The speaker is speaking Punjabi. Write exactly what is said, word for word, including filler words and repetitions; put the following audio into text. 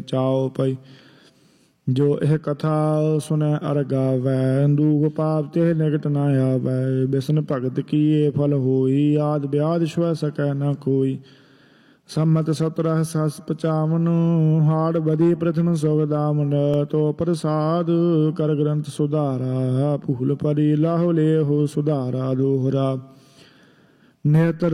ਚਾਉ ਪਈ। ਜੋ ਇਹ ਕਥਾ ਸੁਨੈ ਅਰ ਗਾਵੈ, ਦੂਖ ਪਾਪ ਤੇ ਨਿਕਟ ਨਾ ਆਵੈ। ਬਿਸਨ ਭਗਤ ਕੀਏ ਫਲ ਹੋਈ, ਆਦਿ ਬਿਆਦ ਛੁਐ ਸਕੈ ਨਾ ਕੋਈ। ਸੰਮਤ ਸਤਰਹ ਸਸ ਪਚਾਵਨ, ਹਾੜ ਬਦੀ ਪ੍ਰਥਮ ਸੁਖ ਦਾਮਨ। ਤੋ ਪ੍ਰਸਾਦ ਕਰ ਗ੍ਰੰਥ ਸੁਧਾਰਾ, ਭੂਲ ਪਰੀ ਲਾਹੁ ਲੇਹੁ ਸੁਧਾਰਾ ਦੋਹਰਾ। ਨੇਤਰ